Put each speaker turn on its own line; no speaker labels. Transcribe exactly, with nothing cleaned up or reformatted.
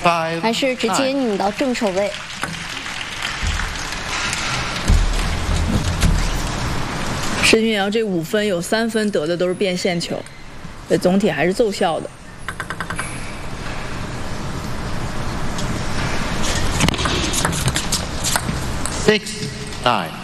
five,
还是直接拧到正手位。
石俊阳这五分有三分得的都是变线球，所以总体还是奏效的。
six, nine.